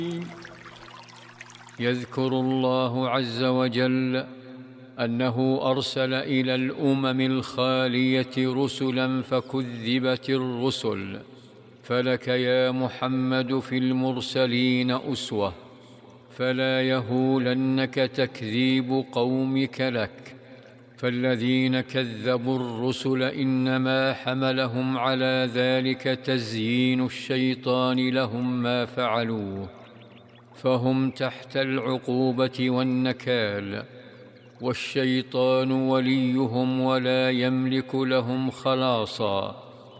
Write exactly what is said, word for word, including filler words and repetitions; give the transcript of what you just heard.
يذكر الله عز وجل أنه أرسل إلى الأمم الخالية رسلا فكذبت الرسل، فلك يا محمد في المرسلين أسوة، فلا يهولنك تكذيب قومك لك. فالذين كذبوا الرسل إنما حملهم على ذلك تزيين الشيطان لهم ما فعلوه، فهم تحت العقوبة والنكال، والشيطان وليهم ولا يملك لهم خلاصا.